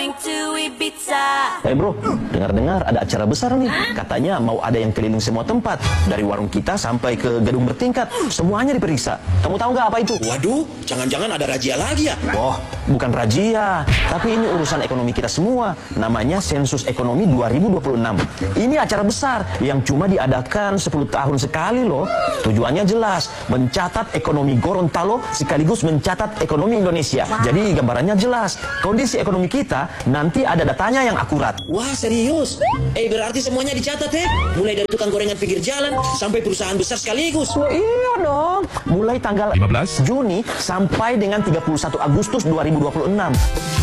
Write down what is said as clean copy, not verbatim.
Bro, dengar-dengar ada acara besar nih. Katanya mau ada yang keliling semua tempat. Dari warung kita sampai ke gedung bertingkat. Semuanya diperiksa. Kamu tahu nggak apa itu? Waduh, jangan-jangan ada razia lagi ya? Oh, bukan razia. Tapi ini urusan ekonomi kita semua. Namanya Sensus Ekonomi 2026. Ini acara besar yang cuma diadakan 10 tahun sekali loh. Tujuannya jelas, mencatat ekonomi Gorontalo sekaligus mencatat ekonomi Indonesia. Jadi gambarannya jelas. Kondisi ekonomi kita nanti ada datanya yang akurat. Wah, serius? Berarti semuanya dicatat ya? Mulai dari tukang gorengan pinggir jalan sampai perusahaan besar sekaligus. Oh, iya dong. Mulai tanggal 15 Juni sampai dengan 31 Agustus 2026.